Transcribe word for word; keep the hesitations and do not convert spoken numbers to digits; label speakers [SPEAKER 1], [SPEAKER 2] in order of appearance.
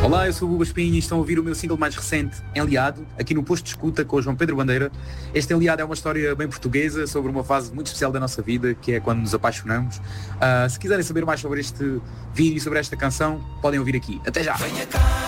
[SPEAKER 1] Olá, eu sou o Hugo Espinho e estão a ouvir o meu single mais recente, Enliado, aqui no Posto de Escuta com o João Pedro Bandeira. Este Enliado é uma história bem portuguesa sobre uma fase muito especial da nossa vida, que é quando nos apaixonamos. Uh, se quiserem saber mais sobre este vídeo e sobre esta canção, podem ouvir aqui. Até já!